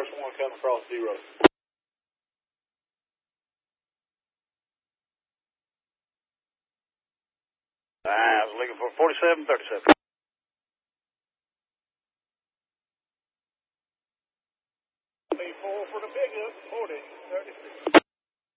first one coming across 0. I was looking for 4737. B4 for the big up, 40, 36.